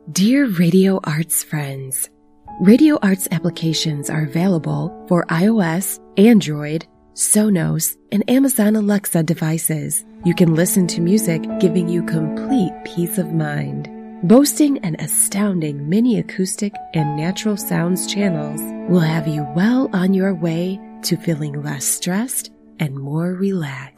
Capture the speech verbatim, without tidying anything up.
Dear Radio Arts friends, Radio Arts applications are available for iOS, Android, Sonos, and Amazon Alexa devices. You can listen to music, giving you complete peace of mind. Boasting an astounding mini acoustic and natural sounds channels will have you well on your way to feeling less stressed and more relaxed.